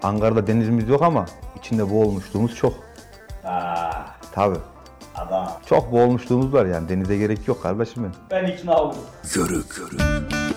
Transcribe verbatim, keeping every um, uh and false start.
Ankara'da denizimiz yok ama içinde boğulmuşluğumuz çok. Ha, Tabii. adam. Çok boğulmuşluğumuz var yani. Denize gerek yok kardeşim benim. Ben ikna oldum. Yörük.